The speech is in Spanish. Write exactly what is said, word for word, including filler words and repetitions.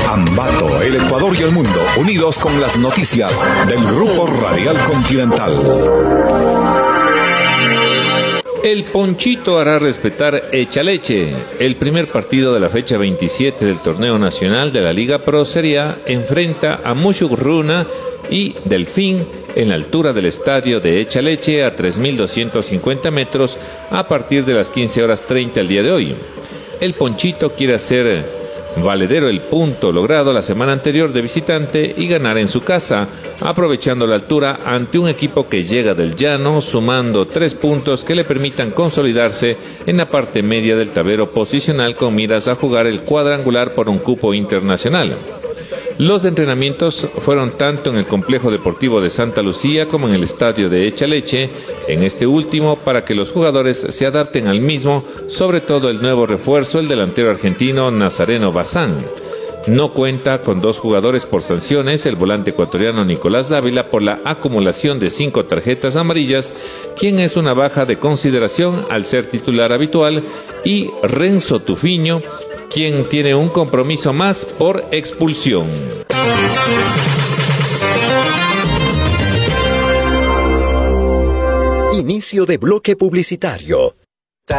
Ambato, el Ecuador y el mundo, unidos con las noticias del Grupo Radial Continental. El Ponchito hará respetar Echaleche. El primer partido de la fecha veintisiete del torneo nacional de la Liga Pro Serie A enfrenta a Mushurruna y Delfín en la altura del estadio de Echaleche a tres mil doscientos cincuenta metros a partir de las quince horas treinta el día de hoy. El Ponchito quiere hacer valedero el punto logrado la semana anterior de visitante y ganar en su casa, aprovechando la altura ante un equipo que llega del llano, sumando tres puntos que le permitan consolidarse en la parte media del tablero posicional con miras a jugar el cuadrangular por un cupo internacional. Los entrenamientos fueron tanto en el complejo deportivo de Santa Lucía como en el estadio de Echaleche, en este último para que los jugadores se adapten al mismo, sobre todo el nuevo refuerzo, el delantero argentino Nazareno Bazán. No cuenta con dos jugadores por sanciones, el volante ecuatoriano Nicolás Dávila por la acumulación de cinco tarjetas amarillas, quien es una baja de consideración al ser titular habitual, y Renzo Tufiño, quien tiene un compromiso más por expulsión. Inicio de bloque publicitario.